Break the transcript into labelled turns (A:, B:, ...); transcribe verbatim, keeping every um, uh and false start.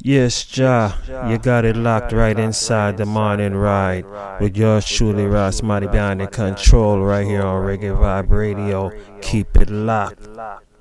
A: Yes, Ja, you got it locked right inside the morning ride with yours truly, Ross Marty behind the control right here on Reggae Vibe Radio. Keep it locked.